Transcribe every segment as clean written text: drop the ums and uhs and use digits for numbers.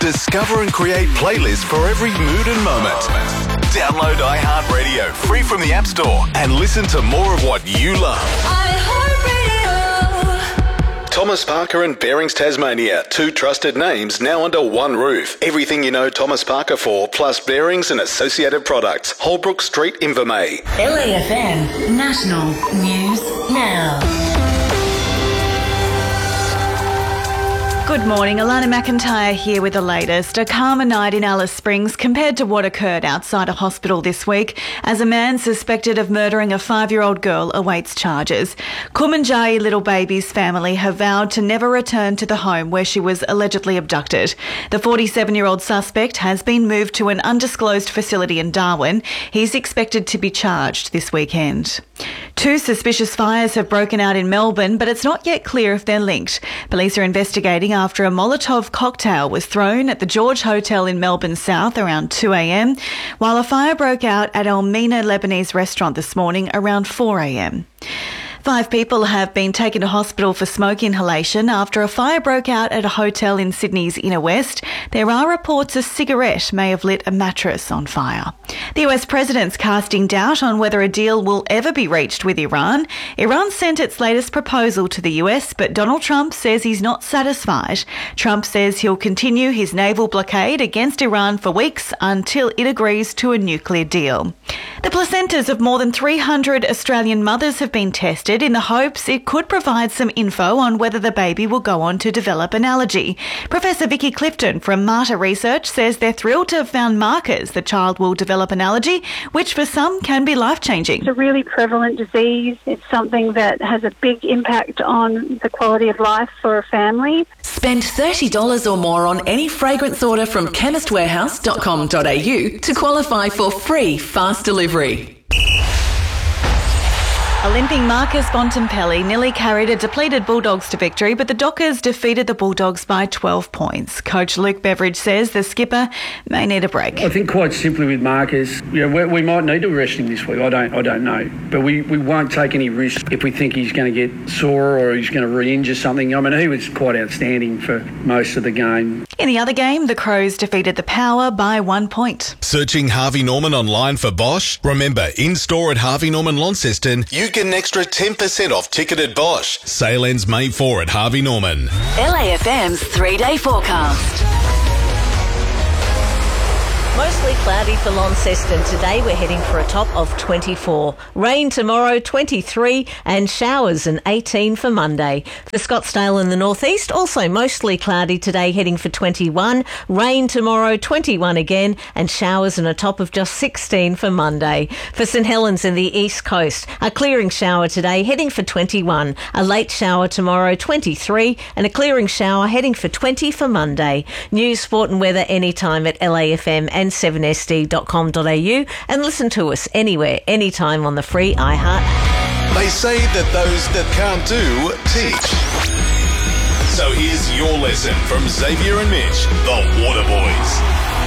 Discover and create playlists for every mood and moment. Download iHeartRadio free from the App Store and listen to more of what you love. iHeartRadio. Thomas Parker and Bearings Tasmania, 2 trusted names now under one roof. Everything you know Thomas Parker for, plus Bearings and associated products. Holbrook Street, Invermay. LAFM National News Now. Good morning, Alana McIntyre here with the latest. A calmer night in Alice Springs compared to what occurred outside a hospital this week as a man suspected of murdering a 5-year-old girl awaits charges. Kumanjayi Little Baby's family have vowed to never return to the home where she was allegedly abducted. The 47-year-old suspect has been moved to an undisclosed facility in Darwin. He's expected to be charged this weekend. 2 suspicious fires have broken out in Melbourne, but it's not yet clear if they're linked. Police are investigating after a Molotov cocktail was thrown at the George Hotel in Melbourne South around 2 a.m, while a fire broke out at Elmina Lebanese restaurant this morning around 4 a.m. 5 people have been taken to hospital for smoke inhalation after a fire broke out at a hotel in Sydney's inner west. There are reports a cigarette may have lit a mattress on fire. The US president's casting doubt on whether a deal will ever be reached with Iran. Iran sent its latest proposal to the US, but Donald Trump says he's not satisfied. Trump says he'll continue his naval blockade against Iran for weeks until it agrees to a nuclear deal. The placentas of more than 300 Australian mothers have been tested in the hopes it could provide some info on whether the baby will go on to develop an allergy. Professor Vicky Clifton from Marta Research says they're thrilled to have found markers the child will develop an allergy, which for some can be life-changing. It's a really prevalent disease. It's something that has a big impact on the quality of life for a family. Spend $30 or more on any fragrance order from chemistwarehouse.com.au to qualify for free fast delivery. Limping Marcus Bontempelli nearly carried a depleted Bulldogs to victory, but the Dockers defeated the Bulldogs by 12 points. Coach Luke Beveridge says the skipper may need a break. I think quite simply with Marcus, we might need to rest him this week. I don't know. But we won't take any risk if we think he's going to get sore or he's going to re-injure something. I mean, he was quite outstanding for most of the game. In the other game, the Crows defeated the Power by 1 point. Searching Harvey Norman online for Bosch? Remember, in-store at Harvey Norman Launceston, you get an extra 10% off ticketed Bosch. Sale ends May 4 at Harvey Norman. LAFM's 3-day forecast. Mostly cloudy for Launceston today. We're heading for a top of 24. Rain tomorrow, 23, and showers and 18 for Monday. For Scottsdale in the northeast, also mostly cloudy today, heading for 21. Rain tomorrow, 21 again, and showers and a top of just 16 for Monday. For St Helens in the east coast, a clearing shower today, heading for 21. A late shower tomorrow, 23, and a clearing shower heading for 20 for Monday. News, sport and weather anytime at LAFM and 7sd.com.au, and listen to us anywhere, anytime on the free iHeart. They say that those that can't do, teach. So here's your lesson from Xavier and Mitch, the Waterboys.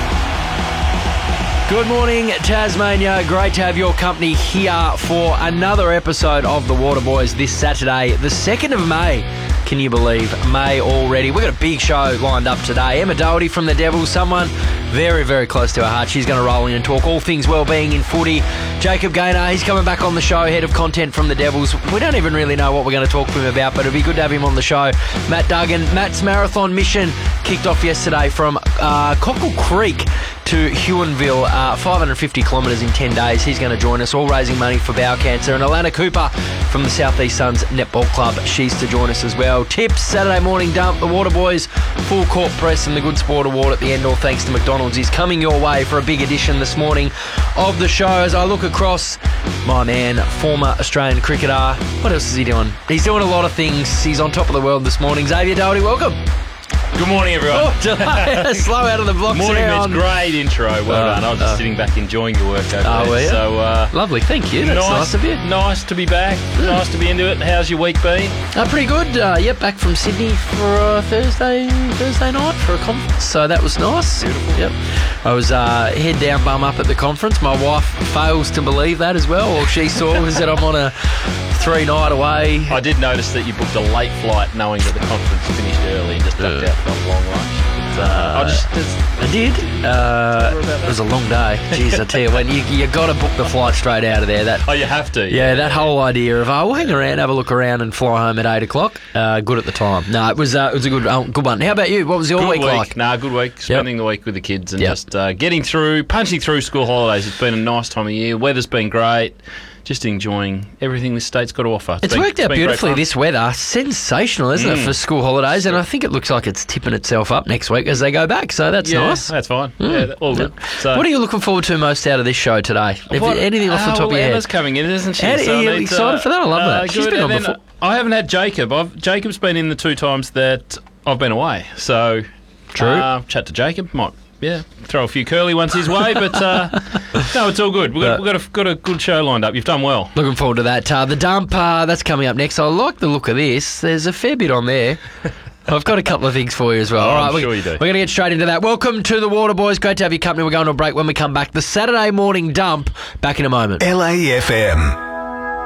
Good morning, Tasmania. Great to have your company here for another episode of the Waterboys this Saturday, the 2nd of May. Can you believe May already? We've got a big show lined up today. Emma Doherty from the Devils, someone very, very close to her heart. She's going to roll in and talk all things well-being in footy. Jacob Gaynor, he's coming back on the show, head of content from the Devils. We don't even really know what we're going to talk to him about, but it'll be good to have him on the show. Matt Duggan, Matt's marathon mission kicked off yesterday from Cockle Creek to Huonville, 550 kilometres in 10 days. He's going to join us, all raising money for bowel cancer. And Alana Cooper from the South East Suns Netball Club, she's to join us as well. Tips, Saturday morning dump, the Waterboys full court press and the Good Sport Award at the end, all thanks to McDonald's, is coming your way for a big edition this morning of the show. As I look across, my man, former Australian cricketer, what else is he doing? He's doing a lot of things. He's on top of the world this morning. Xavier Doherty, welcome. Good morning, everyone. Oh, slow out of the blocks. Morning, Mitch. Great intro. Well done. I was just sitting back enjoying your work over there. Were you? So, lovely. Thank you. That's nice of you. Nice to be back. Nice to be into it. How's your week been? Pretty good. Back from Sydney for Thursday night for a conference. So that was nice. Beautiful. Yep. I was head down, bum up at the conference. My wife fails to believe that as well. All she saw was that I'm on a 3-night away. I did notice that you booked a late flight knowing that the conference finished early and just ducked out for a long lunch. I did. It was a long day. Jeez, I tell you what, you got to book the flight straight out of there. You have to. Yeah, that whole idea of we'll hang around, have a look around, and fly home at 8 o'clock. Good at the time. No, it was a good one. How about you? What was your week like? Good week. Spending the week with the kids and just punching through school holidays. It's been a nice time of year. Weather's been great. Just enjoying everything this state's got to offer. It's worked out beautifully, this weather. Sensational, isn't it, for school holidays? And I think it looks like it's tipping itself up next week as they go back, so that's nice. That's fine. Yeah, all good. So, what are you looking forward to most out of this show today? Anything off the top of your head? Emma's coming in, isn't she? Are you excited for that? I love that. She's been on before. I haven't had Jacob. Jacob's been in the 2 times that I've been away. So, true. Chat to Jacob. Might throw a few curly ones his way, but no, it's all good. We've got a good show lined up. You've done well. Looking forward to that. The dump, that's coming up next. I like the look of this. There's a fair bit on there. I've got a couple of things for you as well. All right, I'm sure you do. We're going to get straight into that. Welcome to the Water Boys. Great to have your company. We're going to a break. When we come back, the Saturday morning dump. Back in a moment. LAFM.